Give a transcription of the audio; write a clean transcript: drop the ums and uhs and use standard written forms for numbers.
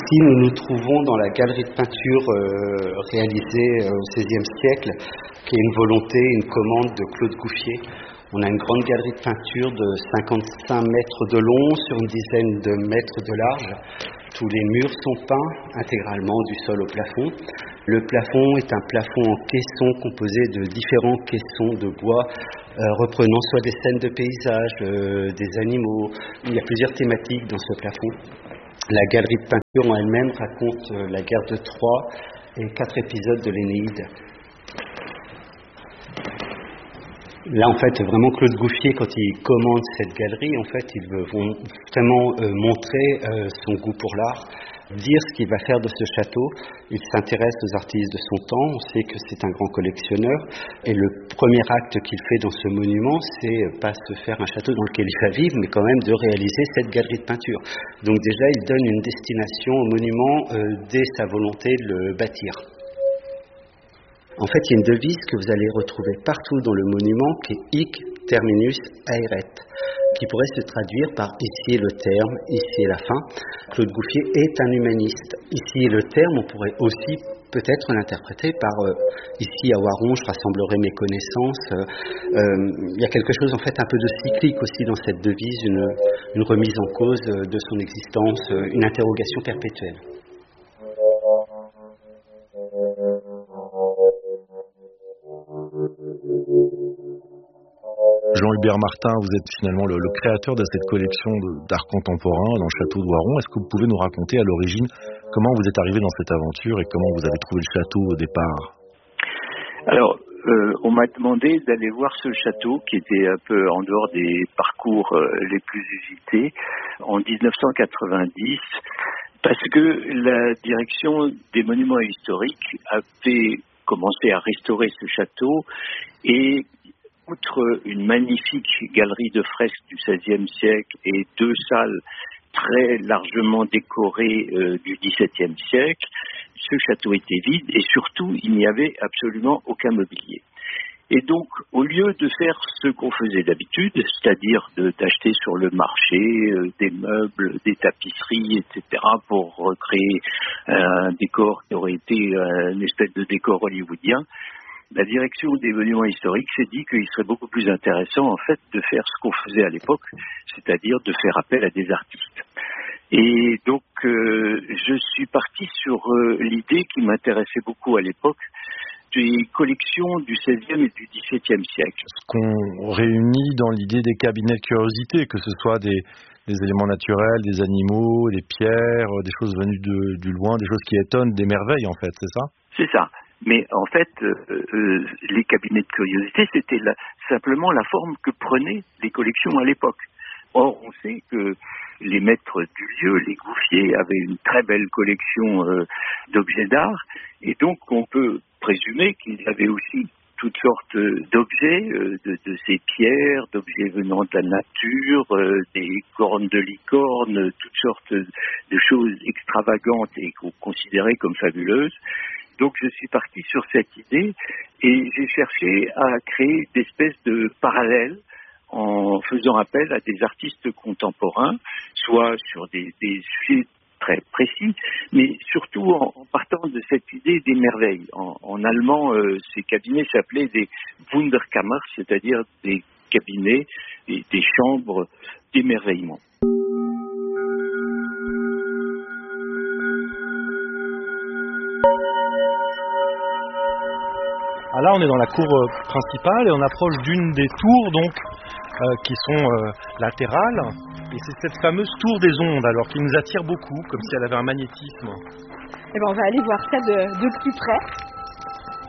Ici, nous nous trouvons dans la galerie de peinture réalisée au XVIe siècle, qui est une volonté, une commande de Claude Gouffier. On a une grande galerie de peinture de 55 mètres de long sur une dizaine de mètres de large. Tous les murs sont peints intégralement du sol au plafond. Le plafond est un plafond en caissons composé de différents caissons de bois reprenant soit des scènes de paysages, des animaux. Il y a plusieurs thématiques dans ce plafond. La galerie de peinture en elle-même raconte la guerre de Troie et 4 épisodes de l'Énéide. Là, en fait, vraiment, Claude Gouffier, quand il commande cette galerie, en fait, il veut vraiment montrer son goût pour l'art, dire ce qu'il va faire de ce château. Il s'intéresse aux artistes de son temps, on sait que c'est un grand collectionneur, et le premier acte qu'il fait dans ce monument, c'est pas se faire un château dans lequel il va vivre, mais quand même de réaliser cette galerie de peinture. Donc déjà, il donne une destination au monument dès sa volonté de le bâtir. En fait, il y a une devise que vous allez retrouver partout dans le monument qui est Hic terminus aeret, qui pourrait se traduire par ici est le terme, ici est la fin. Claude Gouffier est un humaniste. Ici est le terme, on pourrait aussi peut-être l'interpréter par ici à Oiron, je rassemblerai mes connaissances. Il y a quelque chose en fait un peu de cyclique aussi dans cette devise, une remise en cause de son existence, une interrogation perpétuelle. Jean-Hubert Martin, vous êtes finalement le créateur de cette collection d'art contemporain dans le château de Oiron. Est-ce que vous pouvez nous raconter à l'origine comment vous êtes arrivé dans cette aventure et comment vous avez trouvé le château au départ? Alors, on m'a demandé d'aller voir ce château qui était un peu en dehors des parcours les plus usités en 1990 parce que la direction des monuments historiques avait commencé à restaurer ce château et outre une magnifique galerie de fresques du XVIe siècle et 2 salles très largement décorées du XVIIe siècle, ce château était vide et surtout il n'y avait absolument aucun mobilier. Et donc, au lieu de faire ce qu'on faisait d'habitude, c'est-à-dire d'acheter sur le marché des meubles, des tapisseries, etc., pour recréer un décor qui aurait été une espèce de décor hollywoodien, la direction des monuments historiques s'est dit qu'il serait beaucoup plus intéressant en fait de faire ce qu'on faisait à l'époque, c'est-à-dire de faire appel à des artistes. Et donc je suis parti sur l'idée qui m'intéressait beaucoup à l'époque des collections du XVIe et du XVIIe siècle. Ce qu'on réunit dans l'idée des cabinets de curiosité, que ce soit des éléments naturels, des animaux, des pierres, des choses venues du loin, des choses qui étonnent, des merveilles en fait, c'est ça? C'est ça. Mais en fait, les cabinets de curiosité, c'était simplement la forme que prenaient les collections à l'époque. Or, on sait que les maîtres du lieu, les Gouffier, avaient une très belle collection d'objets d'art, et donc on peut présumer qu'ils avaient aussi toutes sortes d'objets, de ces pierres, d'objets venant de la nature, des cornes de licorne, toutes sortes de choses extravagantes et qu'on considérait comme fabuleuses. Donc je suis parti sur cette idée et j'ai cherché à créer des espèces de parallèles en faisant appel à des artistes contemporains, soit sur des sujets très précis, mais surtout en partant de cette idée des merveilles. En allemand, ces cabinets s'appelaient des Wunderkammer, c'est-à-dire des cabinets, des chambres d'émerveillement. Là, on est dans la cour principale et on approche d'une des tours donc qui sont latérales. Et c'est cette fameuse tour des ondes alors qui nous attire beaucoup, comme si elle avait un magnétisme. Eh ben, on va aller voir ça de plus près.